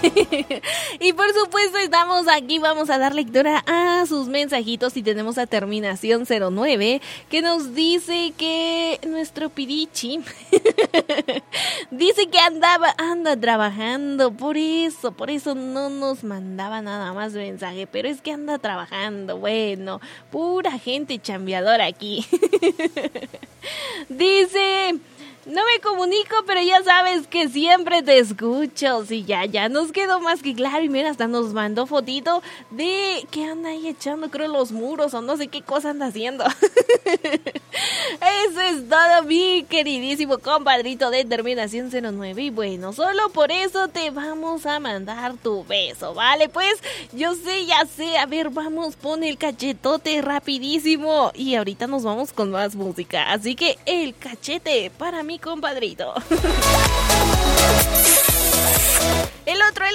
Y por supuesto estamos aquí, vamos a dar lectura a sus mensajitos y tenemos a terminación 09 que nos dice que nuestro Pirichi dice que anda trabajando, por eso no nos mandaba nada más mensaje, pero es que anda trabajando, bueno, pura gente chambeadora aquí. Dice... No me comunico, pero ya sabes que siempre te escucho. Sí, ya nos quedó más que claro. Y mira, hasta nos mandó fotito de que anda ahí echando, creo, los muros o no sé qué cosa anda haciendo. Eso es todo, mi queridísimo compadrito de terminación 09. Y bueno, solo por eso te vamos a mandar tu beso, ¿vale? Pues yo sé, ya sé. A ver, vamos, pon el cachetote rapidísimo. Y ahorita nos vamos con más música. Así que el cachete para mí, compadrito. El otro.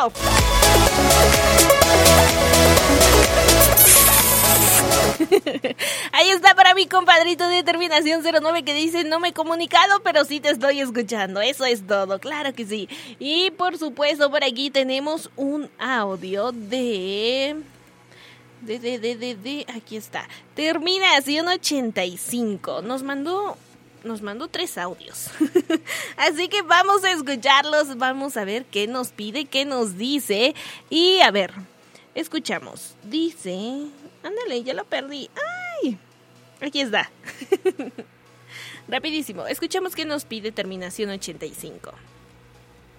Ahí está para mi compadrito de terminación 09 que dice: no me he comunicado, pero sí te estoy escuchando. Eso es todo, claro que sí. Y por supuesto por aquí tenemos un audio de aquí está, terminación 85. Nos mandó 3 audios. Así que vamos a escucharlos, vamos a ver qué nos pide, qué nos dice. Y a ver, escuchamos. Dice... Ándale, ya lo perdí. ¡Ay! Aquí está. Rapidísimo, escuchamos qué nos pide terminación 85.